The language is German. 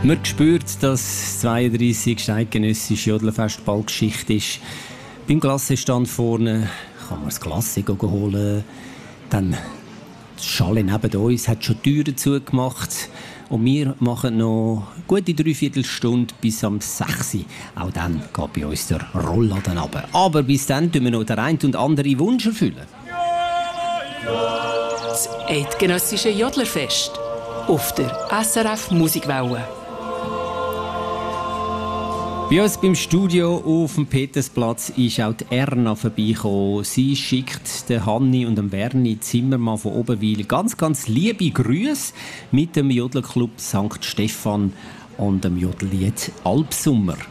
Man spürt, dass das 32. Eidgenössische Jodlerfest bald Geschichte ist. Beim Glassestand vorne kann man das Glasse holen. Dann die Schale neben uns hat schon die Türen zugemacht. Und wir machen noch gute 3/4 Stunde bis am 6 Uhr. Auch dann geht bei uns der Rollladen runter. Aber bis dann tun wir noch den einen und anderen Wunsch erfüllen. Das Eidgenössische Jodlerfest auf der SRF Musikwelle. Bei uns beim Studio auf dem Petersplatz ist auch die Erna vorbeigekommen. Sie schickt den Hanni und dem Berni Zimmermann von Oberwil ganz, ganz liebe Grüße mit dem Jodlerclub St. Stephan und dem Jodellied Alpsummer.